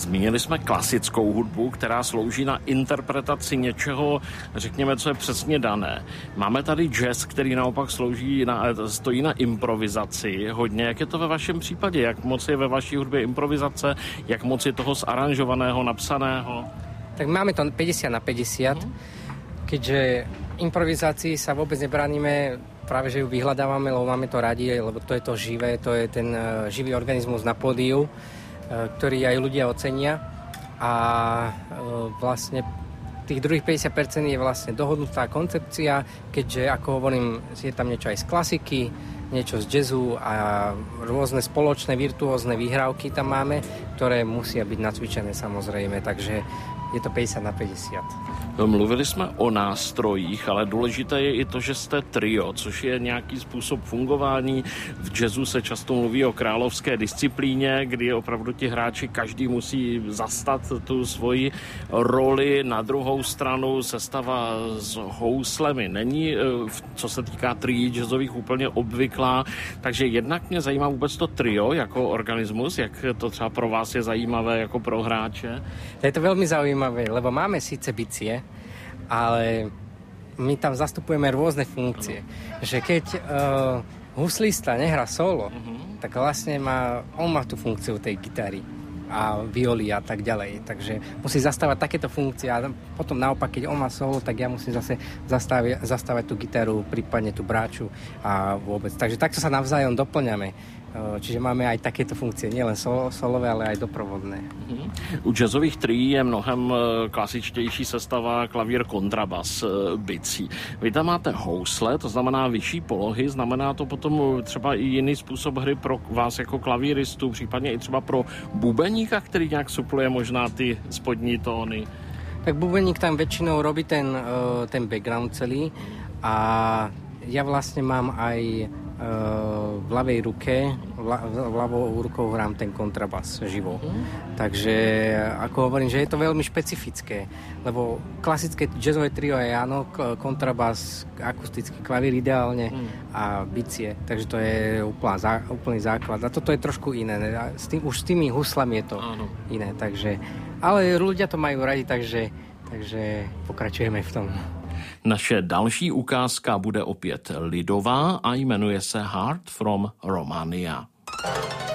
Zmínili jsme klasickou hudbu, která slouží na interpretaci něčeho, řekněme, co je přesně dané. Máme tady jazz, který naopak stojí na improvizaci hodně. Jak je to ve vašem případě? Jak moc je ve vaší hudbě improvizace? Jak moc je toho zaranžovaného, napsaného? Tak máme to 50/50, keďže improvizácii sa vôbec nebránime, práve že ju vyhľadávame, lebo máme to radi, lebo to je to živé, to je ten živý organizmus na pódiu, ktorý aj ľudia ocenia. A vlastne tých druhých 50% je vlastne dohodnutá koncepcia, keďže, ako hovorím, je tam niečo aj z klasiky, niečo z jazzu a rôzne spoločné virtuózne výhrávky tam máme, ktoré musia byť nacvičené samozrejme, takže je to 50/50. Mluvili jsme o nástrojích, ale důležité je i to, že jste trio, což je nějaký způsob fungování. V jazzu se často mluví o královské disciplíně, kdy opravdu ti hráči každý musí zastat tu svoji roli. Na druhou stranu sestava s houslemi není, co se týká trií jazzových, úplně obvyklá. Takže jednak mě zajímá vůbec to trio jako organismus, jak to třeba pro vás je zajímavé jako pro hráče. Je to veľmi zaujímavé, lebo máme síce bicie, ale my tam zastupujeme rôzne funkcie. Že keď huslista nehrá solo, tak vlastne on má tú funkciu tej gitary a violy a tak ďalej. Takže musí zastávať takéto funkcie a potom naopak, keď on má solo, tak ja musím zase zastávať tú gitaru, prípadne tú bráču a vôbec. Takže takto sa navzájom doplňame. Čiže máme aj takéto funkcie, nielen solové, ale aj doprovodné. U jazzových trií je mnohem klasičtější sestava klavír, kontrabas, bicí. Vy tam máte housle, to znamená vyšší polohy, znamená to potom třeba i jiný způsob hry pro vás jako klavíristů, případně i třeba pro bubeníka, který nějak supluje možná ty spodní tóny. Tak bubeník tam väčšinou robí ten background celý a ja vlastne mám aj v ľavej ruke, ľavou rukou hrám ten kontrabas živo. Takže ako hovorím, že je to veľmi špecifické, lebo klasické jazzové trio je áno, kontrabas, akustický klavír ideálne a bicie, takže to je úplný základ. A toto je trošku iné, už s tými huslami je to iné, takže, ale ľudia to majú radi, takže pokračujeme v tom. Naše další ukázka bude opět lidová a jmenuje se Heart from Romania.